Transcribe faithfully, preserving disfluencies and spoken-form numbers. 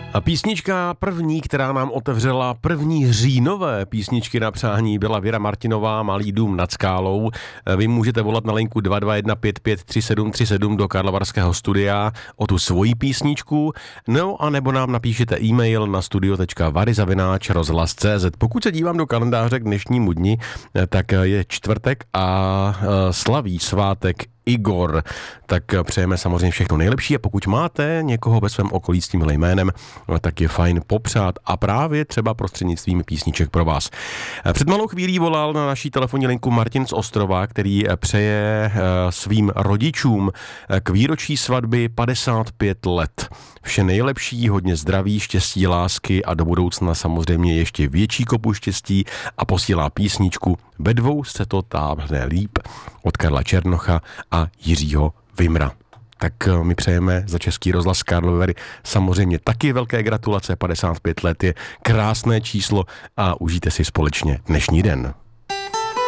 A písnička první, která nám otevřela první říjnové písničky na přání, byla Věra Martinová, Malý dům nad skálou. Vy můžete volat na linku dva dva jedna pět pět tři sedm tři sedm do Karlovarského studia o tu svoji písničku, no a nebo nám napíšete e-mail na studio tečka vary zavináč rozhlas tečka cé zet. Pokud se dívám do kalendáře k dnešnímu dni, tak je čtvrtek a slaví svátek Igor, tak přejeme samozřejmě všechno nejlepší a pokud máte někoho ve svém okolí s tímhle jménem, tak je fajn popřát a právě třeba prostřednictvím písniček pro vás. Před malou chvílí volal na naší telefonní linku Martin z Ostrova, který přeje svým rodičům k výročí svatby padesát pět let. Vše nejlepší, hodně zdraví, štěstí, lásky a do budoucna samozřejmě ještě větší kopu štěstí a posílá písničku Ve dvou se to táhne líp od Karla Černocha a Jiřího Vimra. Tak my přejeme za Český rozhlas Karlovy Vary samozřejmě taky velké gratulace, padesát pět let je krásné číslo a užijte si společně dnešní den.